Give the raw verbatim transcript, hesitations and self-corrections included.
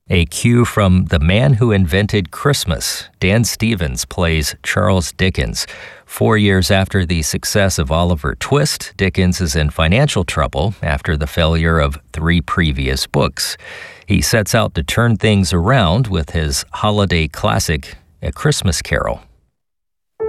A cue from The Man Who Invented Christmas. Dan Stevens plays Charles Dickens. Four years after the success of Oliver Twist, Dickens is in financial trouble after the failure of three previous books. He sets out to turn things around with his holiday classic, A Christmas Carol.